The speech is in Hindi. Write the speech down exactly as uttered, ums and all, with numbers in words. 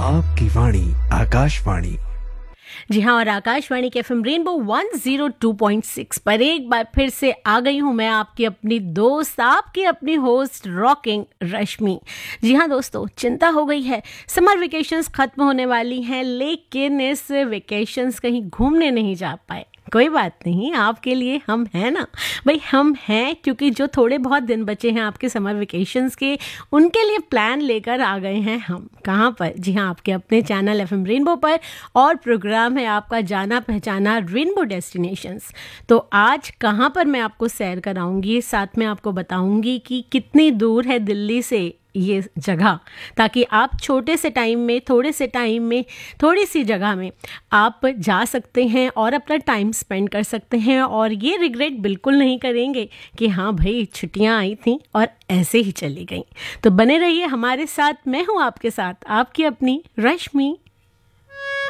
आपकी वाणी आकाशवाणी। जी हाँ, और आकाशवाणी के FM rainbow one zero two point six पर एक बार फिर से आ गई हूँ मैं, आपकी अपनी दोस्त, आपकी अपनी होस्ट रॉकिंग रश्मि। जी हाँ दोस्तों, चिंता हो गई है, समर वेकेशंस खत्म होने वाली हैं, लेकिन इस वेकेशंस कहीं घूमने नहीं जा पाए। कोई बात नहीं, आपके लिए हम हैं ना भाई, हम हैं, क्योंकि जो थोड़े बहुत दिन बचे हैं आपके समर वेकेशंस के, उनके लिए प्लान लेकर आ गए हैं हम। कहाँ पर? जी हाँ, आपके अपने चैनल एफएम रेनबो पर, और प्रोग्राम है आपका जाना पहचाना रेनबो डेस्टिनेशंस। तो आज कहाँ पर मैं आपको सैर कराऊंगी, साथ में आपको बताऊंगी कि कितनी दूर है दिल्ली से ये जगह, ताकि आप छोटे से टाइम में, थोड़े से टाइम में, थोड़ी सी जगह में आप जा सकते हैं और अपना टाइम स्पेंड कर सकते हैं, और ये रिग्रेट बिल्कुल नहीं करेंगे कि हाँ भाई छुट्टियां आई थी और ऐसे ही चली गई। तो बने रहिए हमारे साथ, मैं हूँ आपके साथ आपकी अपनी रश्मि।